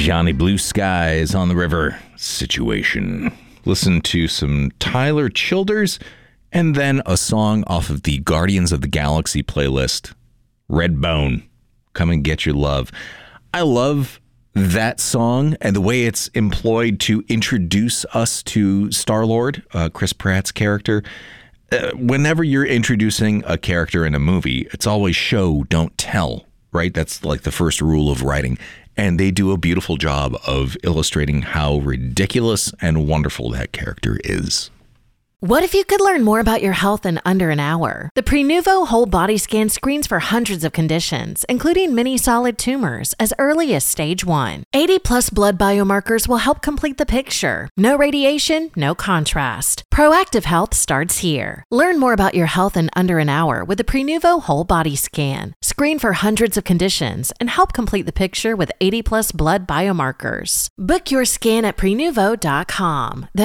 Johnny Blue Skies on the River situation. Listen to some Tyler Childers and then a song off of the Guardians of the Galaxy playlist, Redbone, Come and Get Your Love. I love that song and the way it's employed to introduce us to Star-Lord, Chris Pratt's character. Whenever you're introducing a character in a movie, it's always show, don't tell, right? That's like the first rule of writing. And they do a beautiful job of illustrating how ridiculous and wonderful that character is. What if you could learn more about your health in under an hour? The Prenuvo Whole Body Scan screens for hundreds of conditions, including many solid tumors, as early as stage 1. 80-plus blood biomarkers will help complete the picture. No radiation, no contrast. Proactive health starts here. Learn more about your health in under an hour with the Prenuvo Whole Body Scan. Screen for hundreds of conditions and help complete the picture with 80-plus blood biomarkers. Book your scan at Prenuvo.com.